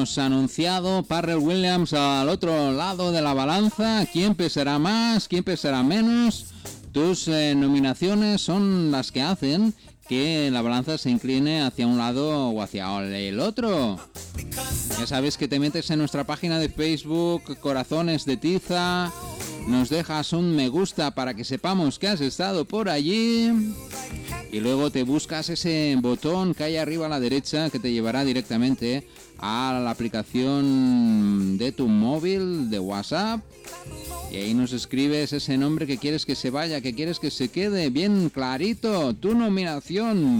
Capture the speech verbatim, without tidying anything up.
hemos anunciado. Pharrell Williams al otro lado de la balanza. ¿Quién pesará más? ¿Quién pesará menos? Tus eh, nominaciones son las que hacen que la balanza se incline hacia un lado o hacia el otro. Ya sabes que te metes en nuestra página de Facebook, Corazones de Tiza, nos dejas un me gusta para que sepamos que has estado por allí y luego te buscas ese botón que hay arriba a la derecha que te llevará directamente a la aplicación de tu móvil de WhatsApp y ahí nos escribes ese nombre que quieres que se vaya, que quieres que se quede bien clarito, tu nominación.